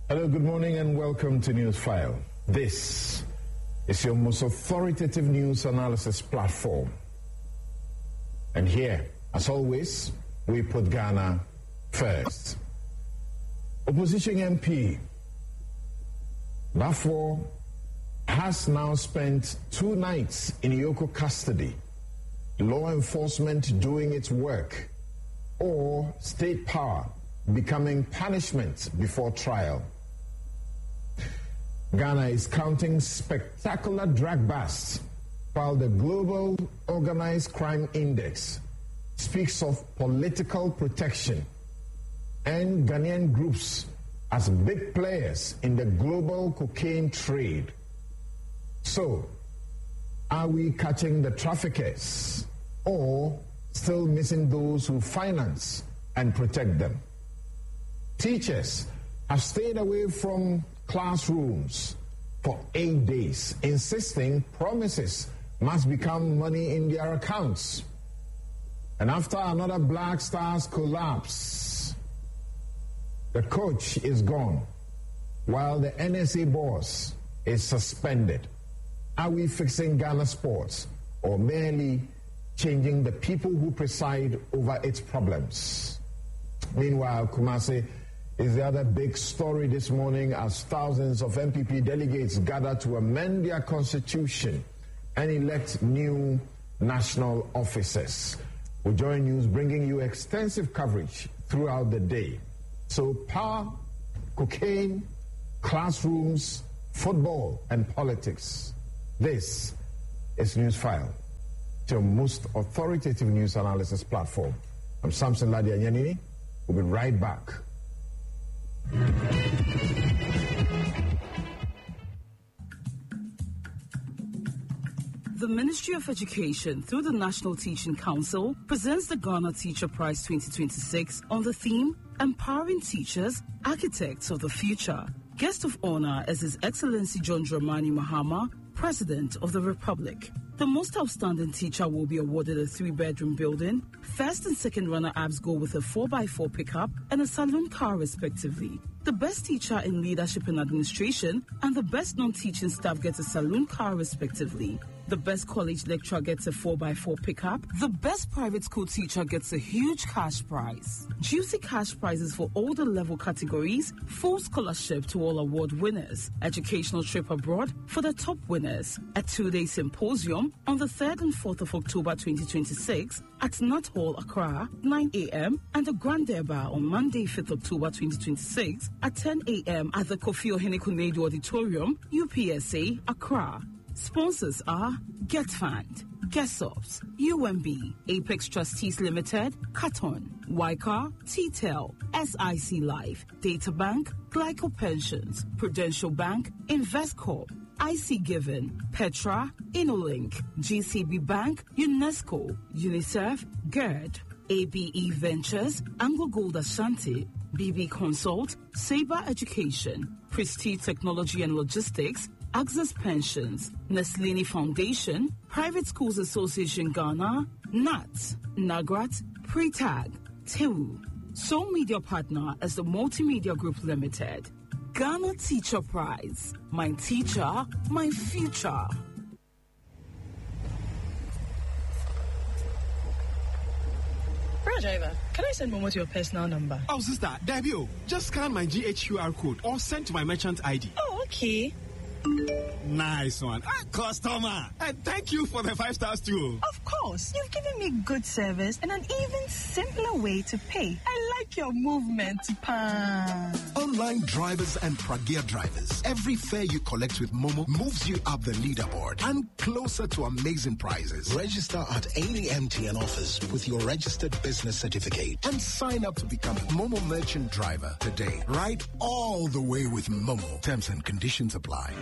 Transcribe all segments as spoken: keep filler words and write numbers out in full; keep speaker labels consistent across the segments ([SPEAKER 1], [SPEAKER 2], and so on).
[SPEAKER 1] Hello, good morning and welcome to Newsfile. This is your most authoritative news analysis platform. And here, as always, we put Ghana first. Opposition M P Baffour has now spent two nights in Yoko custody, law enforcement doing its work, or state power becoming punishment before trial. Ghana is counting spectacular drug busts, while the Global Organized Crime Index speaks of political protection and Ghanaian groups as big players in the global cocaine trade. So, are we catching the traffickers or still missing those who finance and protect them? Teachers have stayed away from classrooms for eight days, insisting promises must become money in their accounts. And after another Black Stars collapse, the coach is gone, while the N S A boss is suspended. Are we fixing Ghana sports or merely changing the people who preside over its problems? Meanwhile, Kumasi is the other big story this morning as thousands of M P P delegates gather to amend their constitution and elect new national officers. We join news bringing you extensive coverage throughout the day. So power, cocaine, classrooms, football, and politics. This is Newsfile, your most authoritative news analysis platform. I'm Samson Ladia Nyanini. We'll be right back.
[SPEAKER 2] The Ministry of Education, through the National Teaching Council, presents the Ghana Teacher Prize twenty twenty-six on the theme, Empowering Teachers, Architects of the Future. Guest of honor is His Excellency John Dramani Mahama, President of the Republic. The most outstanding teacher will be awarded a three-bedroom building. First and second runner-ups go with a four by four pickup and a saloon car, respectively. The best teacher in leadership and administration and the best non-teaching staff gets a saloon car, respectively. The best college lecturer gets a four by four pickup. The best private school teacher gets a huge cash prize. Juicy cash prizes for all the level categories. Full scholarship to all award winners. Educational trip abroad for the top winners. A two-day symposium on the third and fourth of October twenty twenty-six at Nut Hall, Accra, nine a.m. and the Grand Deba on Monday, fifth of October twenty twenty-six at ten a.m. at the Kofi Ohene Auditorium, U P S A, Accra. Sponsors are GetFund, GetSops, U M B, Apex Trustees Limited, Caton, Wycar, T-Tel, S I C Life, Databank, Glyco Pensions, Prudential Bank, Investcorp, I C Given, Petra, InnoLink, G C B Bank, UNESCO, UNICEF, GERD, A B E Ventures, Anglo Gold Ashanti, B B Consult, Sabre Education, Prestige Technology and Logistics, Access Pensions, Neslini Foundation, Private Schools Association Ghana, N A T, Nagrat, Pretag, Tewu. Sole Media Partner is the Multimedia Group Limited. Ghana Teacher Prize. My teacher, my future.
[SPEAKER 3] Driver, can I send Momo to your personal number?
[SPEAKER 4] Oh, sister, Dabio, just scan my G H Q R code or send to my merchant I D.
[SPEAKER 3] Oh, okay.
[SPEAKER 4] Nice one. Ah, customer. And thank you for the five stars too.
[SPEAKER 3] Of course. You've given me good service and an even simpler way to pay. I like your movement, Pan.
[SPEAKER 5] Online drivers and Pragya drivers. Every fare you collect with Momo moves you up the leaderboard and closer to amazing prizes. Register at any M T N office with your registered business certificate and sign up to become a Momo merchant driver today. Ride all the way with Momo. Terms and conditions apply.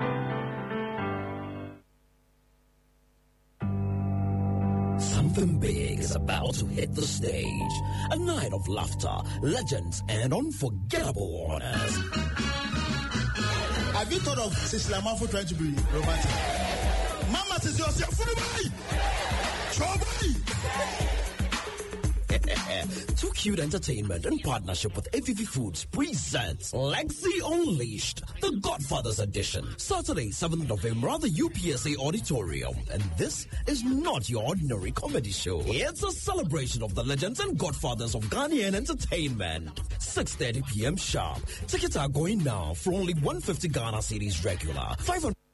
[SPEAKER 6] Something big is about to hit the stage. A night of laughter, legends, and unforgettable honors.
[SPEAKER 7] Have you thought of Cecilia Malfoy trying to be romantic? Mama says you're
[SPEAKER 6] Too Cute Entertainment in partnership with A V V Foods presents Lexi Unleashed, the Godfathers edition, Saturday, seventh of November at the U P S A Auditorium. And this is not your ordinary comedy show. It's a celebration of the legends and godfathers of Ghanaian entertainment. six thirty p.m. sharp. Tickets are going now for only one hundred fifty Ghana cedis regular, five hundred